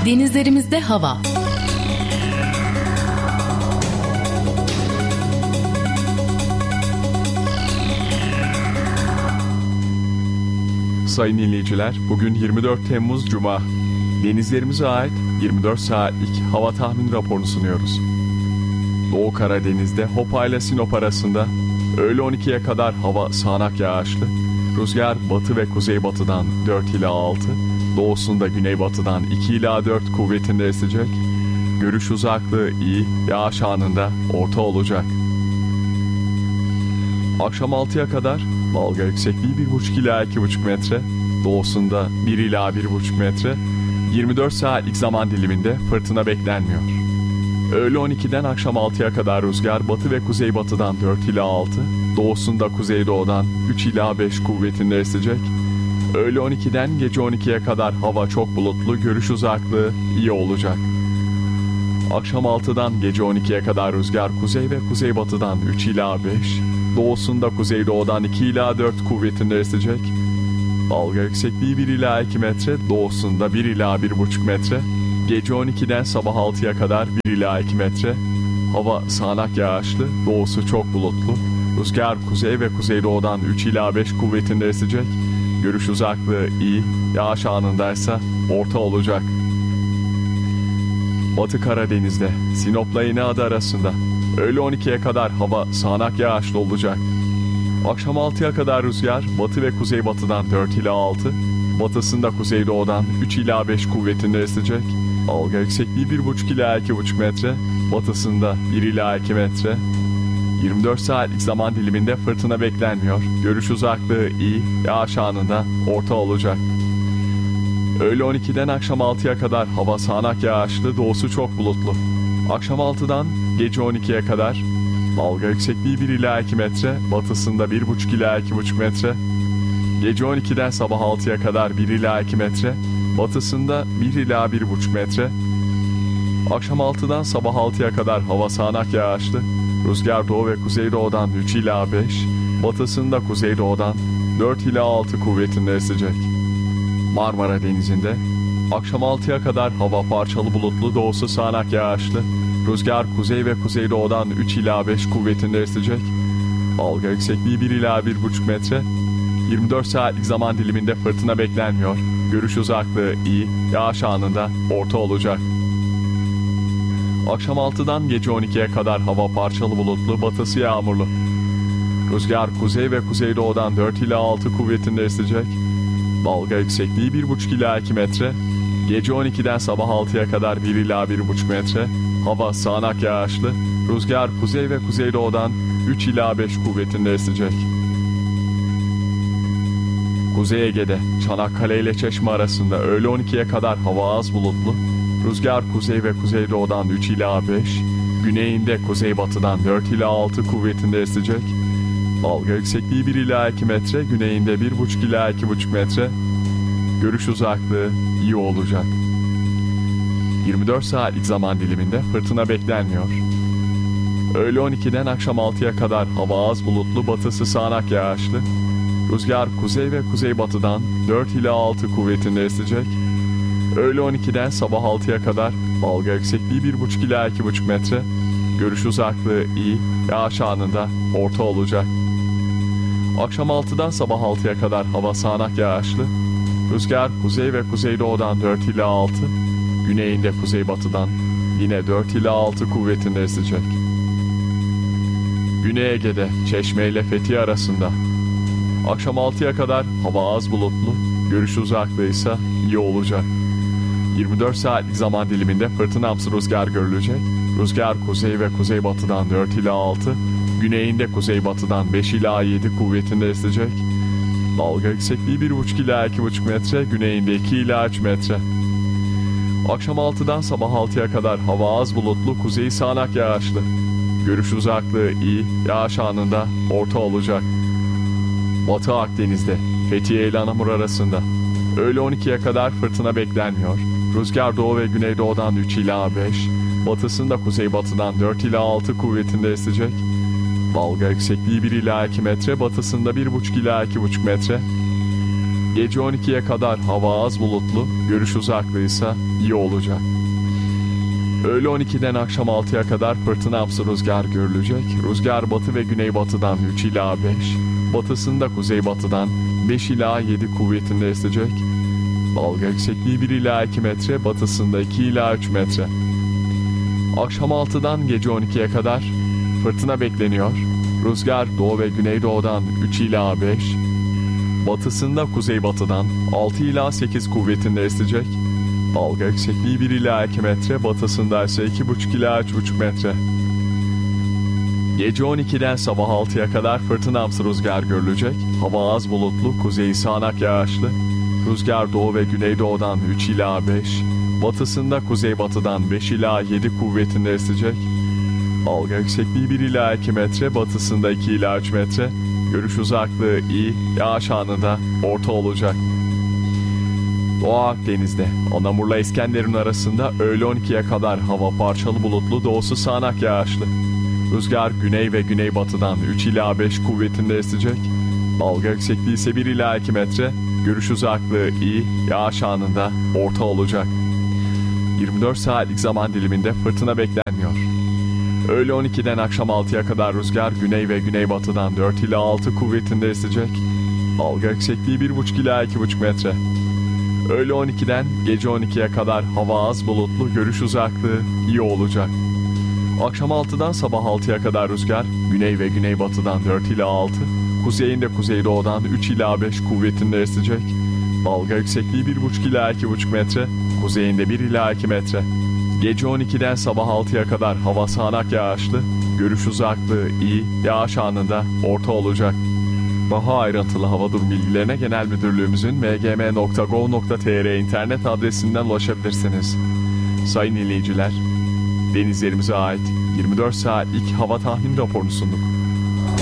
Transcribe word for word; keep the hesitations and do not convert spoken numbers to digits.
Denizlerimizde hava. Sayın dinleyiciler, bugün yirmi dört Temmuz Cuma. Denizlerimize ait yirmi dört saatlik hava tahmin raporunu sunuyoruz. Doğu Karadeniz'de Hopa ile Sinop arasında öğle on ikiye kadar hava sağanak yağışlı. Rüzgar batı ve kuzeybatıdan dört ila altı, doğusunda güneybatıdan iki ila dört kuvvetinde esecek. Görüş uzaklığı iyi, yağış anında orta olacak. Akşam altıya kadar dalga yüksekliği bir buçuk ila iki buçuk metre, doğusunda bir ila bir buçuk metre, yirmi dört saatlik zaman diliminde fırtına beklenmiyor. Öğle on ikiden akşam altıya kadar rüzgar batı ve kuzeybatıdan dört ila altı, doğusunda kuzeydoğudan üç ila beş kuvvetinde esecek. Öğle on ikiden gece on ikiye kadar hava çok bulutlu, görüş uzaklığı iyi olacak. Akşam altıdan gece on ikiye kadar rüzgar kuzey ve kuzeybatıdan üç ila beş, doğusunda kuzeydoğudan iki ila dört kuvvetinde esecek. Dalga yüksekliği bir ila iki metre, doğusunda bir ila bir buçuk metre. Gece on ikiden sabah altıya kadar bir ila iki metre. Hava sağanak yağışlı, doğusu çok bulutlu. Rüzgar kuzey ve kuzeydoğudan üç ila beş kuvvetinde esecek. Görüş uzaklığı iyi, yağış anındaysa orta olacak. Batı Karadeniz'de Sinop'la İnegöl arasında öğle on ikiye kadar hava sağanak yağışlı olacak. Akşam altıya kadar rüzgar batı ve kuzeybatıdan dört ila altı, batısında kuzeydoğudan üç ila beş kuvvetinde esecek. Dalga yüksekliği bir buçuk ila iki buçuk metre, batısında bir ila iki metre. yirmi dört saatlik zaman diliminde fırtına beklenmiyor. Görüş uzaklığı iyi, yağış anında orta olacak. Öğle on ikiden akşam altıya kadar hava sağanak yağışlı, doğusu çok bulutlu. Akşam altıdan gece on ikiye kadar dalga yüksekliği bir ila iki metre, batısında bir buçuk ila iki buçuk metre. Gece on ikiden sabah altıya kadar bir ila iki metre, batısında bir ila bir buçuk metre. Akşam altıdan sabah altıya kadar hava sağanak yağışlı. Rüzgar doğu ve kuzeydoğudan üç ila beş, batısında kuzeydoğudan dört ila altı kuvvetinde esecek. Marmara Denizi'nde akşam altıya kadar hava parçalı bulutlu, doğusu sağanak yağışlı. Rüzgar kuzey ve kuzeydoğudan üç ila beş kuvvetinde esecek. Dalga yüksekliği bir ila bir buçuk metre. yirmi dört saatlik zaman diliminde fırtına beklenmiyor. Görüş uzaklığı iyi, yağış anında orta olacak. Akşam altıdan gece on ikiye kadar hava parçalı bulutlu, batısı yağmurlu. Rüzgar kuzey ve kuzeydoğudan dört ila altı kuvvetinde esecek. Dalga yüksekliği bir buçuk ila iki metre. Gece on ikiden sabah altıya kadar bir ila bir buçuk metre. Hava sağanak yağışlı. Rüzgar kuzey ve kuzeydoğudan üç ila beş kuvvetinde esecek. Kuzey Ege'de Çanakkale ile Çeşme arasında öğle on ikiye kadar hava az bulutlu. Rüzgar kuzey ve kuzeydoğudan üç ila beş, güneyinde kuzeybatıdan dört ila altı kuvvetinde esecek. Dalga yüksekliği bir ila iki metre, güneyinde bir buçuk ila iki buçuk metre. Görüş uzaklığı iyi olacak. yirmi dört saatlik zaman diliminde fırtına beklenmiyor. Öğle on ikiden akşam altıya kadar hava az bulutlu, batısı sağanak yağışlı. Rüzgar kuzey ve kuzeybatıdan dört ila altı kuvvetinde esecek. Öğle on ikiden sabah altıya kadar dalga yüksekliği bir buçuk ila iki buçuk metre. Görüş uzaklığı iyi, yağış anında orta olacak. Akşam altıdan sabah altıya kadar hava sağanak yağışlı. Rüzgar kuzey ve kuzeydoğudan dört ila altı, güneyinde kuzeybatıdan yine dört ila altı kuvvetinde esecek. Güney Ege'de Çeşme ile Fethiye arasında akşam altıya kadar hava az bulutlu, görüş uzaklığı ise iyi olacak. yirmi dört saatlik zaman diliminde fırtınamsı rüzgar görülecek. Rüzgar kuzey ve kuzeybatıdan dört ila altı, güneyinde kuzeybatıdan beş ila yedi kuvvetinde esecek. Dalga yüksekliği bir buçuk ila iki buçuk metre, güneyinde iki ila üç metre. Akşam altıdan sabah altıya kadar hava az bulutlu, kuzey sağanak yağışlı. Görüş uzaklığı iyi, yağış anında orta olacak. Batı Akdeniz'de Fethiye ile Anamur arasında öğle on ikiye kadar fırtına beklenmiyor. Rüzgar doğu ve güneydoğudan üç ila beş, batısında kuzeybatıdan dört ila altı kuvvetinde esecek. Dalga yüksekliği bir ila iki metre, batısında bir buçuk ila iki buçuk metre. Gece on ikiye kadar hava az bulutlu, görüş uzaklığı ise iyi olacak. Öğle on ikiden akşam altıya kadar fırtınamsı rüzgar görülecek. Rüzgar batı ve güneybatıdan üç ila beş, batısında kuzeybatıdan beş ila yedi kuvvetinde esecek. Dalga yüksekliği bir ila iki metre, batısında iki ila üç metre. Akşam altıdan gece on ikiye kadar fırtına bekleniyor. Rüzgar doğu ve güneydoğudan üç ila beş, batısında kuzeybatıdan altı ila sekiz kuvvetinde esecek. Dalga yüksekliği bir ila iki metre, batısında ise iki buçuk ila üç buçuk metre. Gece on ikiden sabah altıya kadar fırtınamsı rüzgar görülecek. Hava az bulutlu, kuzeyi sağanak yağışlı. Rüzgar doğu ve güneydoğudan üç ila beş, batısında kuzeybatıdan beş ila yedi kuvvetinde esecek. Dalga yüksekliği bir ila iki metre, batısında iki ila üç metre. Görüş uzaklığı iyi, yağış anında orta olacak. Doğu Akdeniz'de Anamur'la İskenderun arasında öğle on ikiye kadar hava parçalı bulutlu, doğusu sağanak yağışlı. Rüzgar güney ve güneybatıdan üç ila beş kuvvetinde esecek. Dalga yüksekliği ise bir ila iki metre. Görüş uzaklığı iyi, yağış anında orta olacak. yirmi dört saatlik zaman diliminde fırtına beklenmiyor. Öğle on ikiden akşam altıya kadar rüzgar güney ve güneybatıdan dört ila altı kuvvetinde esecek. Dalga yüksekliği bir buçuk ila iki buçuk metre. Öğle on ikiden gece on ikiye kadar hava az bulutlu, görüş uzaklığı iyi olacak. Akşam altıdan sabah altıya kadar rüzgar güney ve güneybatıdan dört ila altı, kuzeyinde kuzeydoğudan üç ila beş kuvvetinde esecek. Dalga yüksekliği bir buçuk ila iki buçuk metre, kuzeyinde bir ila iki metre. Gece on ikiden sabah altıya kadar hava sağanak yağışlı, görüş uzaklığı iyi, yağış anında orta olacak. Daha ayrıntılı hava durum bilgilerine Genel Müdürlüğümüzün m g m nokta gov nokta t r internet adresinden ulaşabilirsiniz. Sayın dinleyiciler, denizlerimize ait yirmi dört saatlik hava tahmin raporunu sunduk.